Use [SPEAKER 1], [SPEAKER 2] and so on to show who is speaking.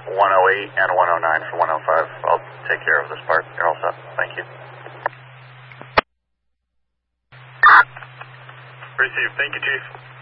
[SPEAKER 1] 108 and 109 for 105. I'll take care of this part. You're all set. Thank you.
[SPEAKER 2] Received. Thank you, Chief.